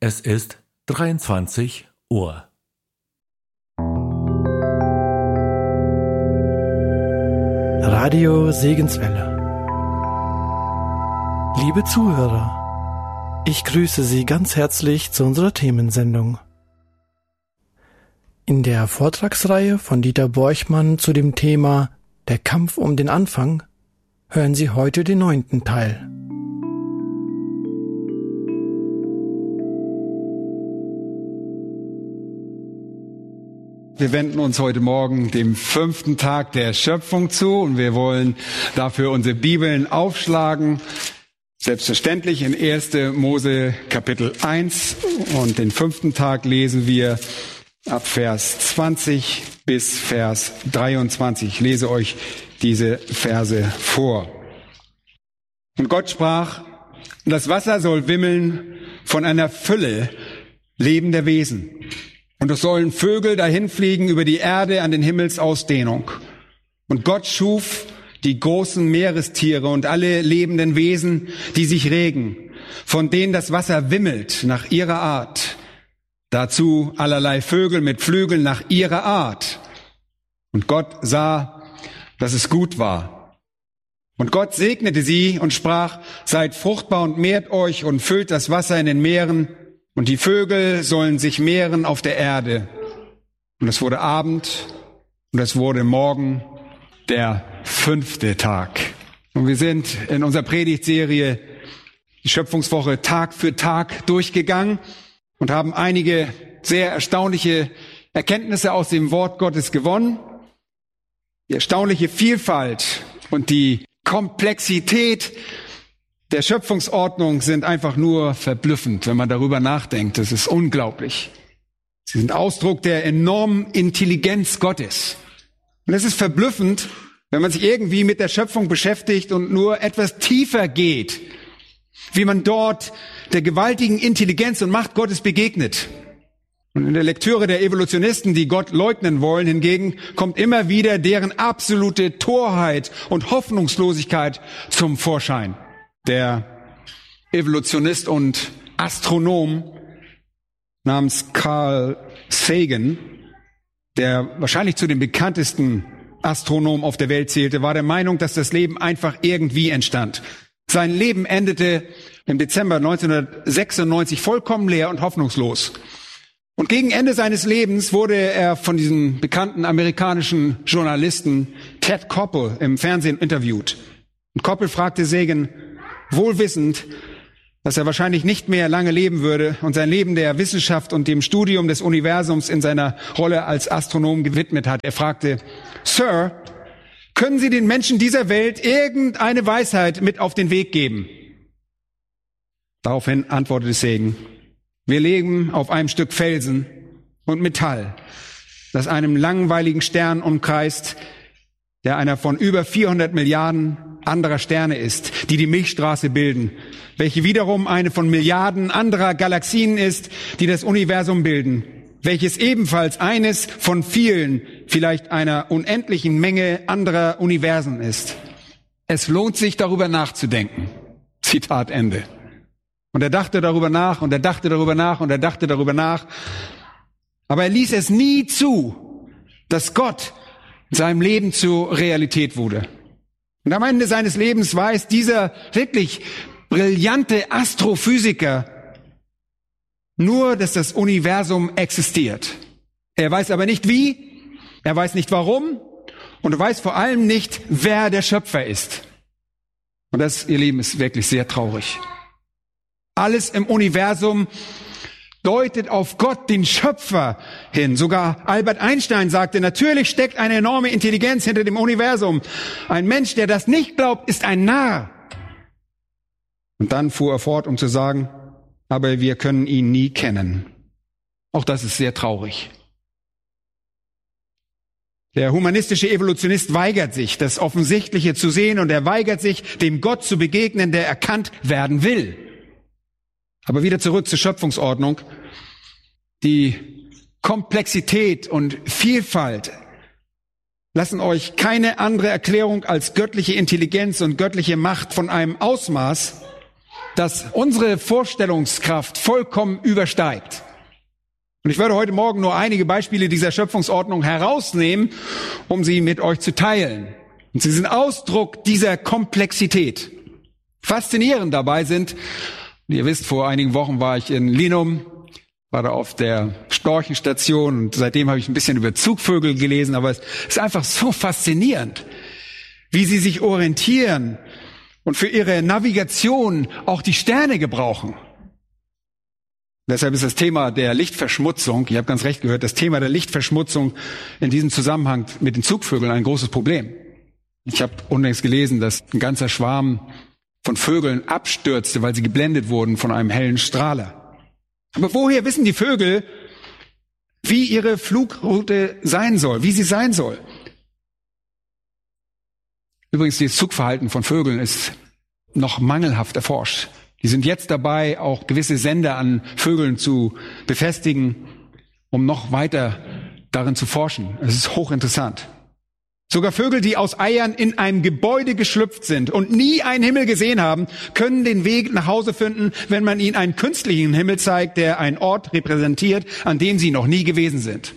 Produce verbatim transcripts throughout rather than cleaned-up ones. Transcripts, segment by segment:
Es ist dreiundzwanzig Uhr. Radio Segenswelle. Liebe Zuhörer, ich grüße Sie ganz herzlich zu unserer Themensendung. In der Vortragsreihe von Dieter Borchmann zu dem Thema Der Kampf um den Anfang hören Sie heute den neunten Teil. Wir wenden uns heute Morgen dem fünften Tag der Schöpfung zu und wir wollen dafür unsere Bibeln aufschlagen. Selbstverständlich in erster Mose Kapitel eins und den fünften Tag lesen wir ab Vers zwanzig bis Vers dreiundzwanzig. Ich lese euch diese Verse vor. Und Gott sprach: Das Wasser soll wimmeln von einer Fülle lebender Wesen. Und es sollen Vögel dahinfliegen über die Erde an den Himmelsausdehnung. Und Gott schuf die großen Meerestiere und alle lebenden Wesen, die sich regen, von denen das Wasser wimmelt nach ihrer Art. Dazu allerlei Vögel mit Flügeln nach ihrer Art. Und Gott sah, dass es gut war. Und Gott segnete sie und sprach: Seid fruchtbar und mehrt euch und füllt das Wasser in den Meeren. Und die Vögel sollen sich mehren auf der Erde. Und es wurde Abend und es wurde Morgen, der fünfte Tag. Und wir sind in unserer Predigtserie die Schöpfungswoche Tag für Tag durchgegangen und haben einige sehr erstaunliche Erkenntnisse aus dem Wort Gottes gewonnen. Die erstaunliche Vielfalt und die Komplexität der Schöpfungsordnung sind einfach nur verblüffend, wenn man darüber nachdenkt. Das ist unglaublich. Sie sind Ausdruck der enormen Intelligenz Gottes. Und es ist verblüffend, wenn man sich irgendwie mit der Schöpfung beschäftigt und nur etwas tiefer geht, wie man dort der gewaltigen Intelligenz und Macht Gottes begegnet. Und in der Lektüre der Evolutionisten, die Gott leugnen wollen, hingegen kommt immer wieder deren absolute Torheit und Hoffnungslosigkeit zum Vorschein. Der Evolutionist und Astronom namens Carl Sagan, der wahrscheinlich zu den bekanntesten Astronomen auf der Welt zählte, war der Meinung, dass das Leben einfach irgendwie entstand. Sein Leben endete im Dezember neunzehnhundertsechsundneunzig vollkommen leer und hoffnungslos. Und gegen Ende seines Lebens wurde er von diesem bekannten amerikanischen Journalisten Ted Koppel im Fernsehen interviewt. Und Koppel fragte Sagan, wohl wissend, dass er wahrscheinlich nicht mehr lange leben würde und sein Leben der Wissenschaft und dem Studium des Universums in seiner Rolle als Astronom gewidmet hat. Er fragte: Sir, können Sie den Menschen dieser Welt irgendeine Weisheit mit auf den Weg geben? Daraufhin antwortete Sagan: Wir leben auf einem Stück Felsen und Metall, das einem langweiligen Stern umkreist, der einer von über vierhundert Milliarden anderer Sterne ist, die die Milchstraße bilden, welche wiederum eine von Milliarden anderer Galaxien ist, die das Universum bilden, welches ebenfalls eines von vielen, vielleicht einer unendlichen Menge anderer Universen ist. Es lohnt sich, darüber nachzudenken. Zitat Ende. Und er dachte darüber nach und er dachte darüber nach und er dachte darüber nach. Aber er ließ es nie zu, dass Gott in seinem Leben zur Realität wurde. Und am Ende seines Lebens weiß dieser wirklich brillante Astrophysiker nur, dass das Universum existiert. Er weiß aber nicht wie, er weiß nicht warum und er weiß vor allem nicht, wer der Schöpfer ist. Und das, ihr Lieben, ist wirklich sehr traurig. Alles im Universum deutet auf Gott, den Schöpfer, hin. Sogar Albert Einstein sagte, natürlich steckt eine enorme Intelligenz hinter dem Universum. Ein Mensch, der das nicht glaubt, ist ein Narr. Und dann fuhr er fort, um zu sagen, aber wir können ihn nie kennen. Auch das ist sehr traurig. Der humanistische Evolutionist weigert sich, das Offensichtliche zu sehen und er weigert sich, dem Gott zu begegnen, der erkannt werden will. Aber wieder zurück zur Schöpfungsordnung. Die Komplexität und Vielfalt lassen euch keine andere Erklärung als göttliche Intelligenz und göttliche Macht von einem Ausmaß das unsere Vorstellungskraft vollkommen übersteigt. Und ich werde heute Morgen nur einige Beispiele dieser Schöpfungsordnung herausnehmen, um sie mit euch zu teilen. Und sie sind Ausdruck dieser Komplexität. Faszinierend dabei sind, ihr wisst, vor einigen Wochen war ich in Linum, war da auf der Storchenstation und seitdem habe ich ein bisschen über Zugvögel gelesen, aber es ist einfach so faszinierend, wie sie sich orientieren und für ihre Navigation auch die Sterne gebrauchen. Deshalb ist das Thema der Lichtverschmutzung, ich habe ganz recht gehört, das Thema der Lichtverschmutzung in diesem Zusammenhang mit den Zugvögeln ein großes Problem. Ich habe unlängst gelesen, dass ein ganzer Schwarm von Vögeln abstürzte, weil sie geblendet wurden von einem hellen Strahler. Aber woher wissen die Vögel, wie ihre Flugroute sein soll, wie sie sein soll? Übrigens, das Zugverhalten von Vögeln ist noch mangelhaft erforscht. Die sind jetzt dabei, auch gewisse Sender an Vögeln zu befestigen, um noch weiter darin zu forschen. Es ist hochinteressant. Sogar Vögel, die aus Eiern in einem Gebäude geschlüpft sind und nie einen Himmel gesehen haben, können den Weg nach Hause finden, wenn man ihnen einen künstlichen Himmel zeigt, der einen Ort repräsentiert, an dem sie noch nie gewesen sind.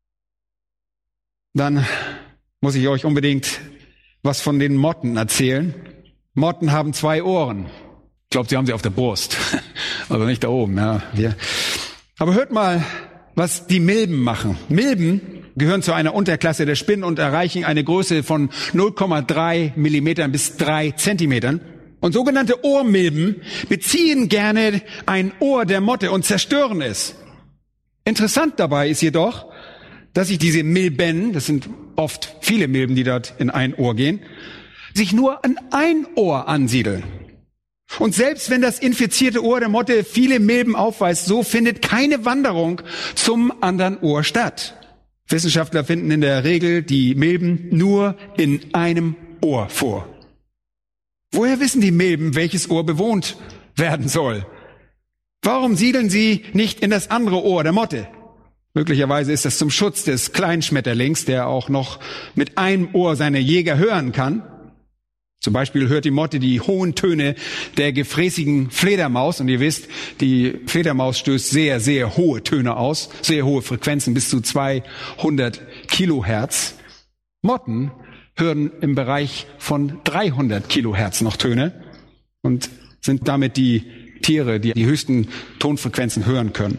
Dann muss ich euch unbedingt was von den Motten erzählen. Motten haben zwei Ohren. Ich glaube, sie haben sie auf der Brust. Also nicht da oben. Ja. Hier. Aber hört mal, was die Milben machen. Milben gehören zu einer Unterklasse der Spinnen und erreichen eine Größe von null Komma drei Millimetern bis drei Zentimetern. Und sogenannte Ohrmilben beziehen gerne ein Ohr der Motte und zerstören es. Interessant dabei ist jedoch, dass sich diese Milben, das sind oft viele Milben, die dort in ein Ohr gehen, sich nur an ein Ohr ansiedeln. Und selbst wenn das infizierte Ohr der Motte viele Milben aufweist, so findet keine Wanderung zum anderen Ohr statt. Wissenschaftler finden in der Regel die Milben nur in einem Ohr vor. Woher wissen die Milben, welches Ohr bewohnt werden soll? Warum siedeln sie nicht in das andere Ohr der Motte? Möglicherweise ist das zum Schutz des Kleinschmetterlings, der auch noch mit einem Ohr seine Jäger hören kann. Zum Beispiel hört die Motte die hohen Töne der gefräßigen Fledermaus. Und ihr wisst, die Fledermaus stößt sehr, sehr hohe Töne aus, sehr hohe Frequenzen, bis zu zweihundert Kilohertz. Motten hören im Bereich von dreihundert Kilohertz noch Töne und sind damit die Tiere, die die höchsten Tonfrequenzen hören können.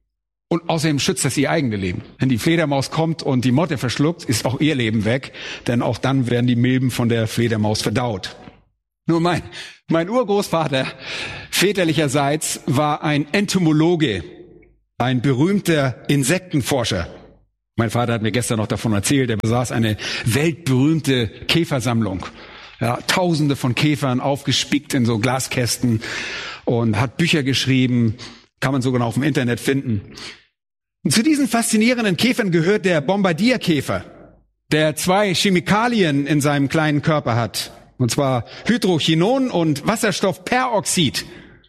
Und außerdem schützt das ihr eigenes Leben. Wenn die Fledermaus kommt und die Motte verschluckt, ist auch ihr Leben weg, denn auch dann werden die Milben von der Fledermaus verdaut. Nur mein, mein Urgroßvater väterlicherseits war ein Entomologe, ein berühmter Insektenforscher. Mein Vater hat mir gestern noch davon erzählt, er besaß eine weltberühmte Käfersammlung. Ja, Tausende von Käfern aufgespickt in so Glaskästen und hat Bücher geschrieben, kann man sogar noch auf dem Internet finden. Und zu diesen faszinierenden Käfern gehört der Bombardierkäfer, der zwei Chemikalien in seinem kleinen Körper hat. Und zwar Hydrochinon und Wasserstoffperoxid.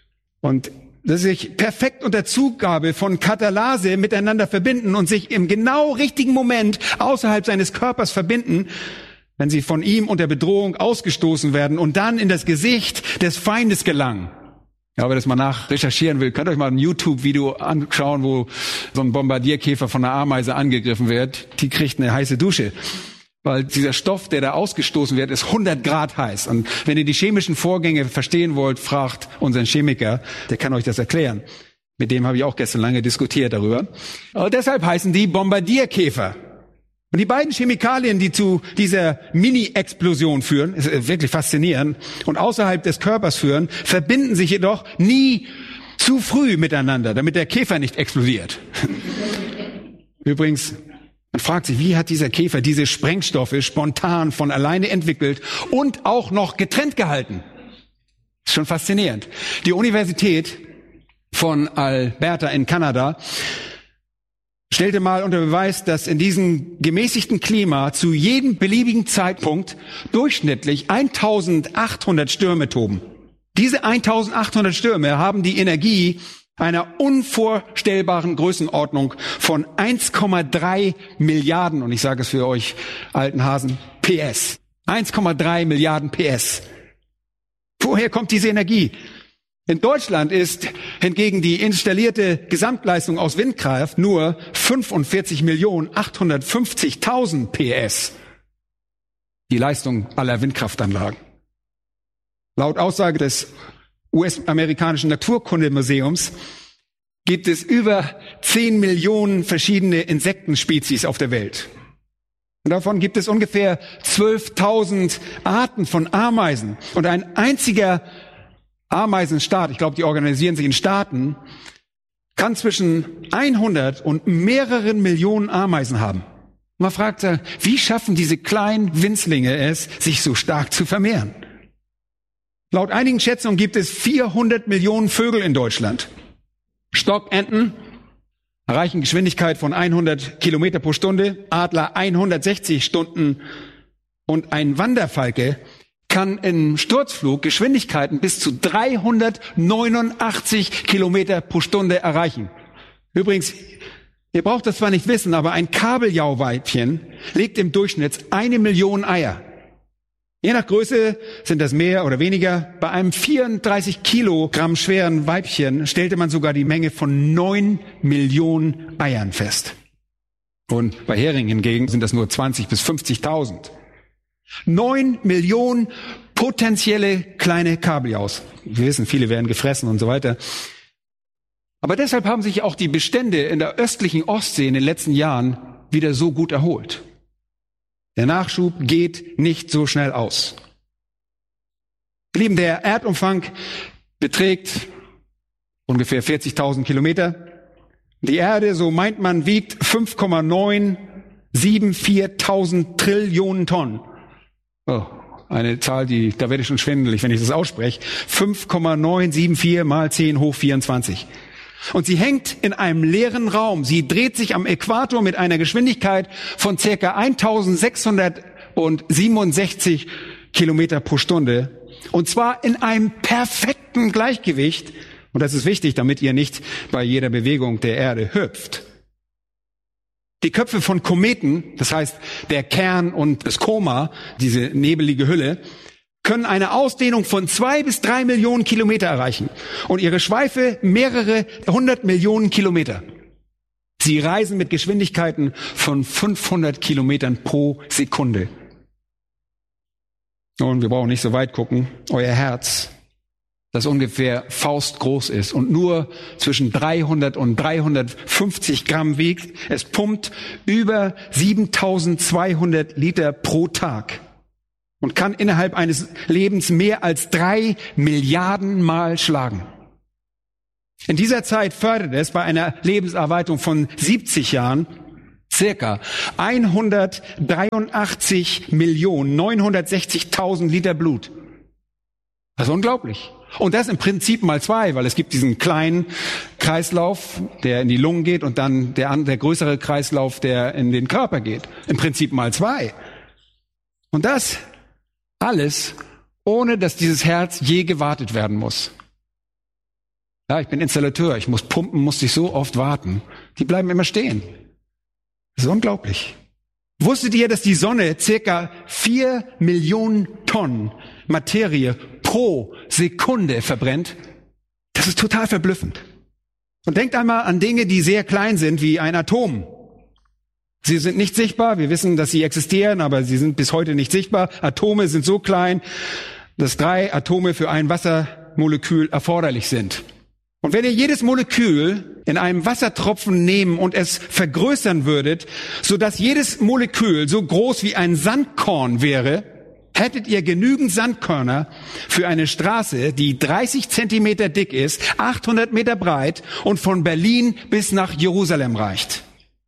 Und das sich perfekt unter Zugabe von Katalase miteinander verbinden und sich im genau richtigen Moment außerhalb seines Körpers verbinden, wenn sie von ihm unter Bedrohung ausgestoßen werden und dann in das Gesicht des Feindes gelangen. Ja, wer das mal nachrecherchieren will, könnt euch mal ein YouTube-Video anschauen, wo so ein Bombardierkäfer von einer Ameise angegriffen wird. Die kriegt eine heiße Dusche. Weil dieser Stoff, der da ausgestoßen wird, ist hundert Grad heiß. Und wenn ihr die chemischen Vorgänge verstehen wollt, fragt unseren Chemiker, der kann euch das erklären. Mit dem habe ich auch gestern lange diskutiert darüber. Und deshalb heißen die Bombardierkäfer. Und die beiden Chemikalien, die zu dieser Mini-Explosion führen, ist wirklich faszinierend, und außerhalb des Körpers führen, verbinden sich jedoch nie zu früh miteinander, damit der Käfer nicht explodiert. Übrigens, man fragt sich, wie hat dieser Käfer diese Sprengstoffe spontan von alleine entwickelt und auch noch getrennt gehalten? Ist schon faszinierend. Die Universität von Alberta in Kanada stellte mal unter Beweis, dass in diesem gemäßigten Klima zu jedem beliebigen Zeitpunkt durchschnittlich eintausendachthundert Stürme toben. Diese eintausendachthundert Stürme haben die Energie einer unvorstellbaren Größenordnung von eins Komma drei Milliarden, und ich sage es für euch alten Hasen, P S. eins Komma drei Milliarden P S. Woher kommt diese Energie? In Deutschland ist hingegen die installierte Gesamtleistung aus Windkraft nur fünfundvierzig Millionen achthundertfünfzigtausend P S. Die Leistung aller Windkraftanlagen. Laut Aussage des U S-amerikanischen Naturkundemuseums gibt es über zehn Millionen verschiedene Insektenspezies auf der Welt. Und davon gibt es ungefähr zwölftausend Arten von Ameisen. Und ein einziger Ameisenstaat, ich glaube, die organisieren sich in Staaten, kann zwischen hundert und mehreren Millionen Ameisen haben. Man fragt sich, wie schaffen diese kleinen Winzlinge es, sich so stark zu vermehren? Laut einigen Schätzungen gibt es vierhundert Millionen Vögel in Deutschland. Stockenten erreichen Geschwindigkeit von hundert Kilometer pro Stunde, Adler hundertsechzig Stunden und ein Wanderfalke kann im Sturzflug Geschwindigkeiten bis zu dreihundertneunundachtzig Kilometer pro Stunde erreichen. Übrigens, ihr braucht das zwar nicht wissen, aber ein Kabeljauweibchen legt im Durchschnitt eine Million Eier. Je nach Größe sind das mehr oder weniger. Bei einem vierunddreißig Kilogramm schweren Weibchen stellte man sogar die Menge von neun Millionen Eiern fest. Und bei Heringen hingegen sind das nur zwanzig bis fünfzigtausend. Neun Millionen potenzielle kleine Kabeljaus. Wir wissen, viele werden gefressen und so weiter. Aber deshalb haben sich auch die Bestände in der östlichen Ostsee in den letzten Jahren wieder so gut erholt. Der Nachschub geht nicht so schnell aus. Ihr Lieben, der Erdumfang beträgt ungefähr vierzigtausend Kilometer. Die Erde, so meint man, wiegt fünf Komma neun sieben vier tausend Trillionen Tonnen. Oh, eine Zahl, die, da werde ich schon schwindelig, wenn ich das ausspreche. fünf Komma neun sieben vier mal zehn hoch vierundzwanzig. Und sie hängt in einem leeren Raum. Sie dreht sich am Äquator mit einer Geschwindigkeit von circa eintausendsechshundertsiebenundsechzig Kilometer pro Stunde. Und zwar in einem perfekten Gleichgewicht. Und das ist wichtig, damit ihr nicht bei jeder Bewegung der Erde hüpft. Die Köpfe von Kometen, das heißt der Kern und das Koma, diese nebelige Hülle, können eine Ausdehnung von zwei bis drei Millionen Kilometer erreichen und ihre Schweife mehrere hundert Millionen Kilometer. Sie reisen mit Geschwindigkeiten von fünfhundert Kilometern pro Sekunde. Und wir brauchen nicht so weit gucken. Euer Herz, das ungefähr faustgroß ist und nur zwischen dreihundert und dreihundertfünfzig Gramm wiegt, es pumpt über siebentausendzweihundert Liter pro Tag. Und kann innerhalb eines Lebens mehr als drei Milliarden Mal schlagen. In dieser Zeit fördert es bei einer Lebenserwartung von siebzig Jahren circa hundertdreiundachtzig Millionen neunhundertsechzigtausend Liter Blut. Das ist unglaublich. Und das im Prinzip mal zwei, weil es gibt diesen kleinen Kreislauf, der in die Lungen geht, und dann der, der größere Kreislauf, der in den Körper geht. Im Prinzip mal zwei. Und das alles, ohne dass dieses Herz je gewartet werden muss. Ja, ich bin Installateur, ich muss pumpen, muss ich so oft warten. Die bleiben immer stehen. Das ist unglaublich. Wusstet ihr, dass die Sonne circa vier Millionen Tonnen Materie pro Sekunde verbrennt? Das ist total verblüffend. Und denkt einmal an Dinge, die sehr klein sind, wie ein Atom. Sie sind nicht sichtbar, wir wissen, dass sie existieren, aber sie sind bis heute nicht sichtbar. Atome sind so klein, dass drei Atome für ein Wassermolekül erforderlich sind. Und wenn ihr jedes Molekül in einem Wassertropfen nehmen und es vergrößern würdet, sodass jedes Molekül so groß wie ein Sandkorn wäre, hättet ihr genügend Sandkörner für eine Straße, die dreißig Zentimeter dick ist, achthundert Meter breit und von Berlin bis nach Jerusalem reicht.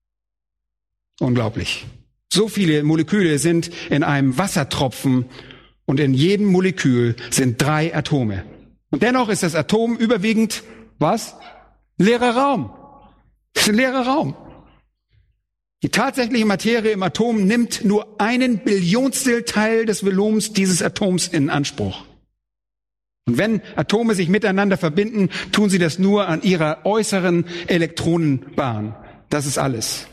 Unglaublich. So viele Moleküle sind in einem Wassertropfen und in jedem Molekül sind drei Atome. Und dennoch ist das Atom überwiegend, was? Leerer Raum. Das ist ein leerer Raum. Die tatsächliche Materie im Atom nimmt nur einen Billionstel Teil des Volumens dieses Atoms in Anspruch. Und wenn Atome sich miteinander verbinden, tun sie das nur an ihrer äußeren Elektronenbahn. Das ist alles.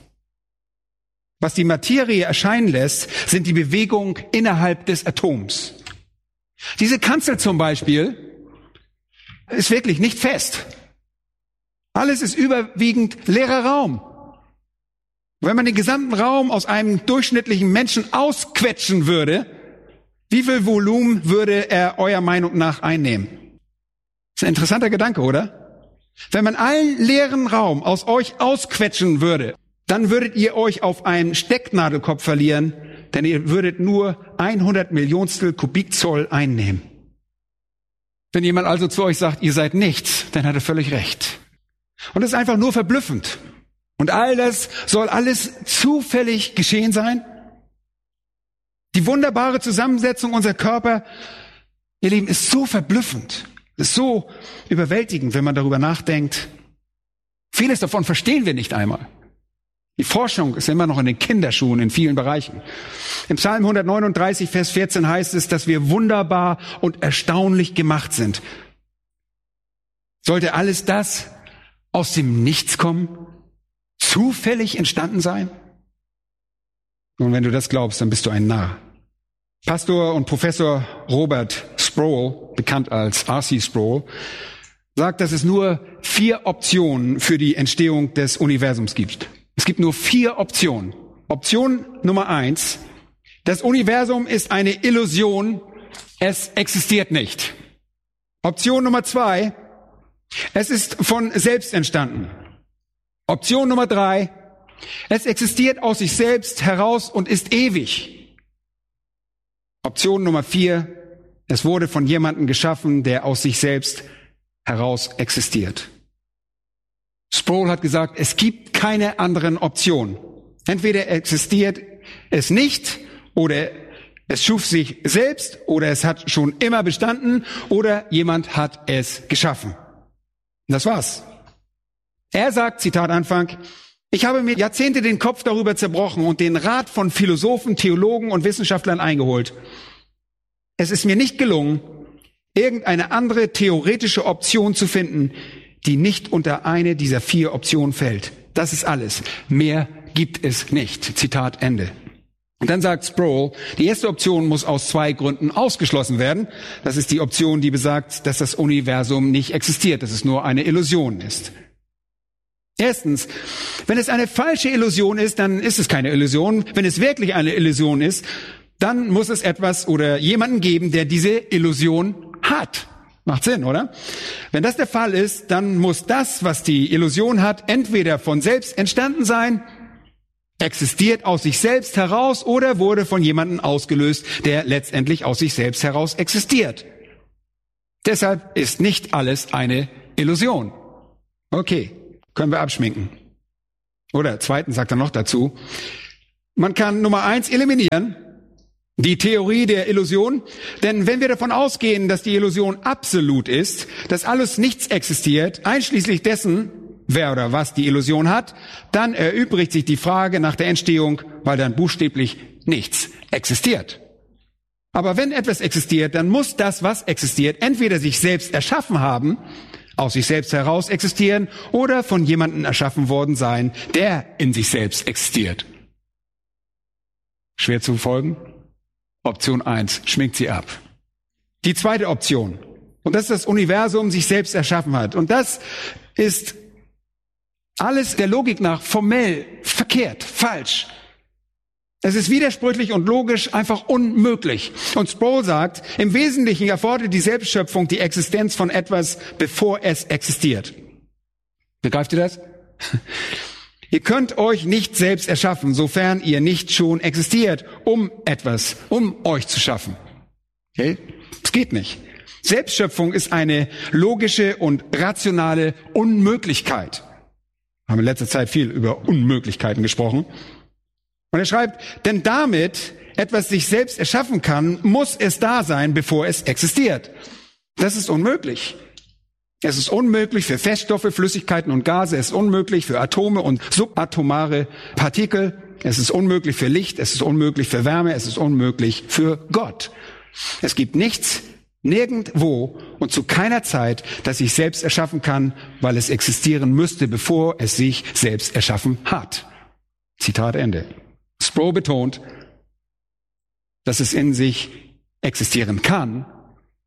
Was die Materie erscheinen lässt, sind die Bewegungen innerhalb des Atoms. Diese Kanzel zum Beispiel ist wirklich nicht fest. Alles ist überwiegend leerer Raum. Wenn man den gesamten Raum aus einem durchschnittlichen Menschen ausquetschen würde, wie viel Volumen würde er eurer Meinung nach einnehmen? Das ist ein interessanter Gedanke, oder? Wenn man allen leeren Raum aus euch ausquetschen würde, dann würdet ihr euch auf einen Stecknadelkopf verlieren, denn ihr würdet nur hundert Millionstel Kubikzoll einnehmen. Wenn jemand also zu euch sagt, ihr seid nichts, dann hat er völlig recht. Und das ist einfach nur verblüffend. Und all das soll alles zufällig geschehen sein? Die wunderbare Zusammensetzung unserer Körper, ihr Lieben, ist so verblüffend, ist so überwältigend, wenn man darüber nachdenkt. Vieles davon verstehen wir nicht einmal. Die Forschung ist immer noch in den Kinderschuhen in vielen Bereichen. Im Psalm hundertneununddreißig, Vers vierzehn heißt es, dass wir wunderbar und erstaunlich gemacht sind. Sollte alles das aus dem Nichts kommen? Zufällig entstanden sein? Und wenn du das glaubst, dann bist du ein Narr. Pastor und Professor Robert Sproul, bekannt als R C Sproul, sagt, dass es nur vier Optionen für die Entstehung des Universums gibt. Es gibt nur vier Optionen. Option Nummer eins: Das Universum ist eine Illusion, es existiert nicht. Option Nummer zwei: Es ist von selbst entstanden. Option Nummer drei: Es existiert aus sich selbst heraus und ist ewig. Option Nummer vier: Es wurde von jemandem geschaffen, der aus sich selbst heraus existiert. Sproul hat gesagt, es gibt keine anderen Optionen. Entweder existiert es nicht oder es schuf sich selbst oder es hat schon immer bestanden oder jemand hat es geschaffen. Das war's. Er sagt, Zitat Anfang, ich habe mir Jahrzehnte den Kopf darüber zerbrochen und den Rat von Philosophen, Theologen und Wissenschaftlern eingeholt. Es ist mir nicht gelungen, irgendeine andere theoretische Option zu finden, die nicht unter eine dieser vier Optionen fällt. Das ist alles. Mehr gibt es nicht. Zitat Ende. Und dann sagt Sproul, die erste Option muss aus zwei Gründen ausgeschlossen werden. Das ist die Option, die besagt, dass das Universum nicht existiert, dass es nur eine Illusion ist. Erstens, wenn es eine falsche Illusion ist, dann ist es keine Illusion. Wenn es wirklich eine Illusion ist, dann muss es etwas oder jemanden geben, der diese Illusion hat. Macht Sinn, oder? Wenn das der Fall ist, dann muss das, was die Illusion hat, entweder von selbst entstanden sein, existiert aus sich selbst heraus oder wurde von jemandem ausgelöst, der letztendlich aus sich selbst heraus existiert. Deshalb ist nicht alles eine Illusion. Okay, können wir abschminken. Oder zweitens sagt er noch dazu, man kann Nummer eins eliminieren, die Theorie der Illusion, denn wenn wir davon ausgehen, dass die Illusion absolut ist, dass alles nichts existiert, einschließlich dessen, wer oder was die Illusion hat, dann erübrigt sich die Frage nach der Entstehung, weil dann buchstäblich nichts existiert. Aber wenn etwas existiert, dann muss das, was existiert, entweder sich selbst erschaffen haben, aus sich selbst heraus existieren oder von jemandem erschaffen worden sein, der in sich selbst existiert. Schwer zu folgen? Option eins, schminkt sie ab. Die zweite Option, und das ist das Universum sich selbst erschaffen hat. Und das ist alles der Logik nach formell verkehrt, falsch. Es ist widersprüchlich und logisch einfach unmöglich. Und Sproul sagt, im Wesentlichen erfordert die Selbstschöpfung die Existenz von etwas, bevor es existiert. Begreift ihr das? Ihr könnt euch nicht selbst erschaffen, sofern ihr nicht schon existiert, um etwas, um euch zu schaffen. Okay? Es geht nicht. Selbstschöpfung ist eine logische und rationale Unmöglichkeit. Wir haben in letzter Zeit viel über Unmöglichkeiten gesprochen. Und er schreibt, denn damit etwas sich selbst erschaffen kann, muss es da sein, bevor es existiert. Das ist unmöglich. Es ist unmöglich für Feststoffe, Flüssigkeiten und Gase. Es ist unmöglich für Atome und subatomare Partikel. Es ist unmöglich für Licht. Es ist unmöglich für Wärme. Es ist unmöglich für Gott. Es gibt nichts, nirgendwo und zu keiner Zeit, das sich selbst erschaffen kann, weil es existieren müsste, bevor es sich selbst erschaffen hat. Zitat Ende. Sproul betont, dass es in sich existieren kann,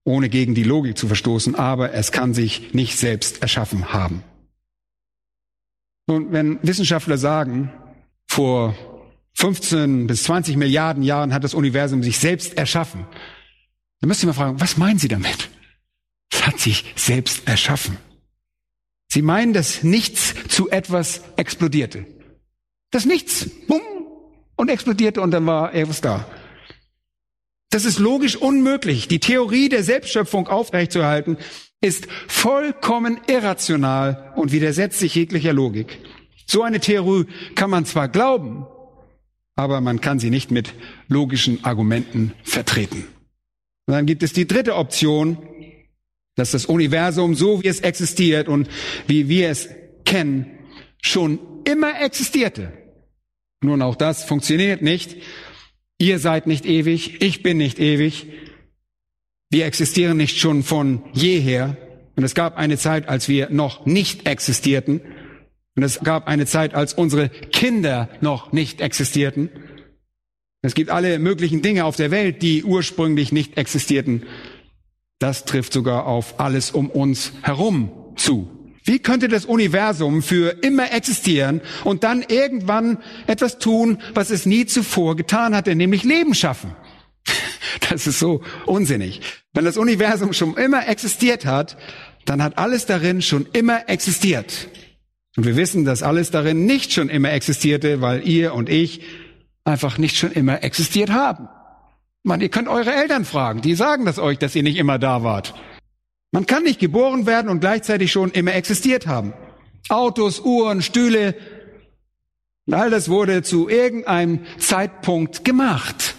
ohne gegen die Logik zu verstoßen, aber es kann sich nicht selbst erschaffen haben. Und wenn Wissenschaftler sagen, vor fünfzehn bis zwanzig Milliarden Jahren hat das Universum sich selbst erschaffen, dann müsst ihr mal fragen, was meinen Sie damit? Es hat sich selbst erschaffen. Sie meinen, dass nichts zu etwas explodierte. Das Nichts, bumm, und explodierte und dann war etwas da. Das ist logisch unmöglich. Die Theorie der Selbstschöpfung aufrechtzuerhalten, ist vollkommen irrational und widersetzt sich jeglicher Logik. So eine Theorie kann man zwar glauben, aber man kann sie nicht mit logischen Argumenten vertreten. Und dann gibt es die dritte Option, dass das Universum, so wie es existiert und wie wir es kennen, schon immer existierte. Nun, auch das funktioniert nicht. Ihr seid nicht ewig, ich bin nicht ewig. Wir existieren nicht schon von jeher. Und es gab eine Zeit, als wir noch nicht existierten. Und es gab eine Zeit, als unsere Kinder noch nicht existierten. Es gibt alle möglichen Dinge auf der Welt, die ursprünglich nicht existierten. Das trifft sogar auf alles um uns herum zu. Wie könnte das Universum für immer existieren und dann irgendwann etwas tun, was es nie zuvor getan hatte, nämlich Leben schaffen? Das ist so unsinnig. Wenn das Universum schon immer existiert hat, dann hat alles darin schon immer existiert. Und wir wissen, dass alles darin nicht schon immer existierte, weil ihr und ich einfach nicht schon immer existiert haben. Man, ihr könnt eure Eltern fragen, die sagen das euch, dass ihr nicht immer da wart. Man kann nicht geboren werden und gleichzeitig schon immer existiert haben. Autos, Uhren, Stühle, all das wurde zu irgendeinem Zeitpunkt gemacht.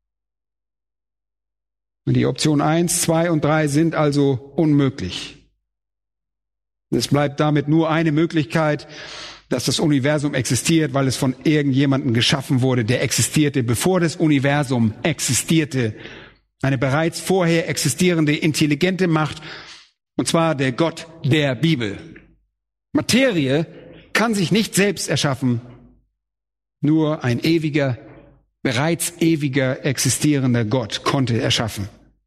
Und die Option eins, zwei und drei sind also unmöglich. Es bleibt damit nur eine Möglichkeit, dass das Universum existiert, weil es von irgendjemandem geschaffen wurde, der existierte, bevor das Universum existierte. Eine bereits vorher existierende, intelligente Macht, und zwar der Gott der Bibel. Materie kann sich nicht selbst erschaffen, nur ein ewiger, bereits ewiger existierender Gott konnte erschaffen.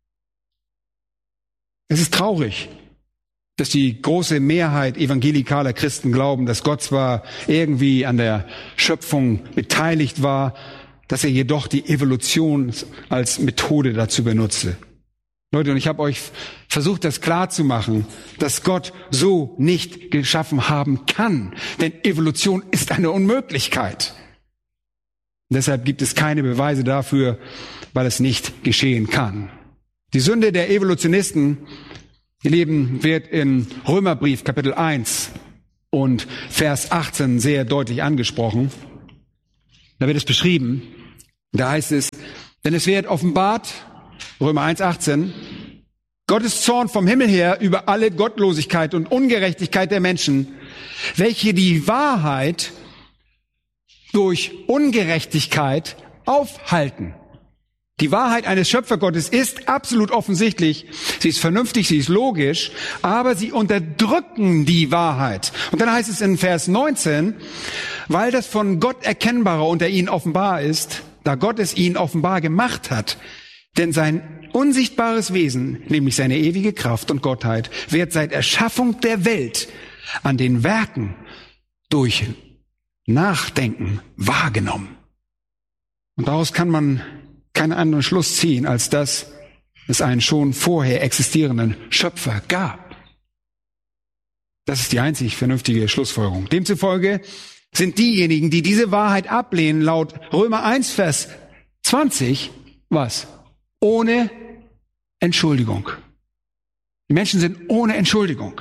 Es ist traurig, dass die große Mehrheit evangelikaler Christen glauben, dass Gott zwar irgendwie an der Schöpfung beteiligt war, dass er jedoch die Evolution als Methode dazu benutze. Leute, und ich habe euch versucht, das klarzumachen, dass Gott so nicht geschaffen haben kann. Denn Evolution ist eine Unmöglichkeit. Und deshalb gibt es keine Beweise dafür, weil es nicht geschehen kann. Die Sünde der Evolutionisten, ihr Lieben, wird in Römerbrief Kapitel eins und Vers achtzehn sehr deutlich angesprochen. Da wird es beschrieben. Da heißt es, denn es wird offenbart, Römer eins, achtzehn, Gottes Zorn vom Himmel her über alle Gottlosigkeit und Ungerechtigkeit der Menschen, welche die Wahrheit durch Ungerechtigkeit aufhalten. Die Wahrheit eines Schöpfergottes ist absolut offensichtlich, sie ist vernünftig, sie ist logisch, aber sie unterdrücken die Wahrheit. Und dann heißt es in Vers neunzehn, weil das von Gott Erkennbare unter ihnen offenbar ist, da Gott es ihnen offenbar gemacht hat, denn sein unsichtbares Wesen, nämlich seine ewige Kraft und Gottheit, wird seit Erschaffung der Welt an den Werken durch Nachdenken wahrgenommen. Und daraus kann man keinen anderen Schluss ziehen, als dass es einen schon vorher existierenden Schöpfer gab. Das ist die einzig vernünftige Schlussfolgerung. Demzufolge sind diejenigen, die diese Wahrheit ablehnen, laut Römer eins, Vers zwanzig, was? Ohne Entschuldigung. Die Menschen sind ohne Entschuldigung.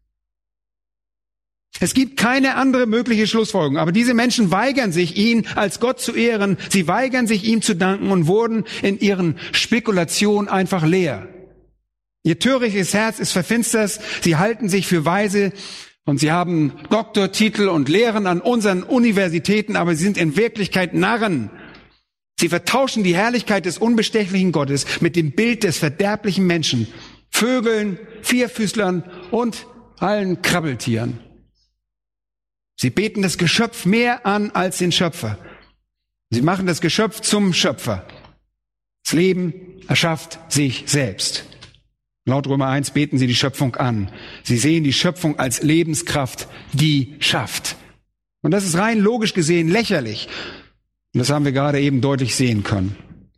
Es gibt keine andere mögliche Schlussfolgerung, aber diese Menschen weigern sich, ihn als Gott zu ehren. Sie weigern sich, ihm zu danken und wurden in ihren Spekulationen einfach leer. Ihr törichtes Herz ist verfinstert, sie halten sich für weise und sie haben Doktortitel und lehren an unseren Universitäten, aber sie sind in Wirklichkeit Narren. Sie vertauschen die Herrlichkeit des unbestechlichen Gottes mit dem Bild des verderblichen Menschen, Vögeln, Vierfüßlern und allen Krabbeltieren. Sie beten das Geschöpf mehr an als den Schöpfer. Sie machen das Geschöpf zum Schöpfer. Das Leben erschafft sich selbst. Laut Römer eins beten sie die Schöpfung an. Sie sehen die Schöpfung als Lebenskraft, die schafft. Und das ist rein logisch gesehen lächerlich. Und das haben wir gerade eben deutlich sehen können.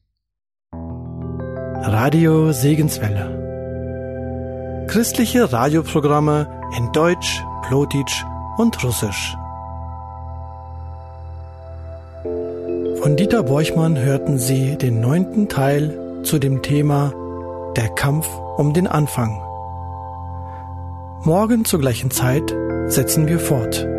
Radio Segenswelle. Christliche Radioprogramme in Deutsch, Plotitsch und Russisch. Von Dieter Borchmann hörten Sie den neunten Teil zu dem Thema Der Kampf um den Anfang. Morgen zur gleichen Zeit setzen wir fort.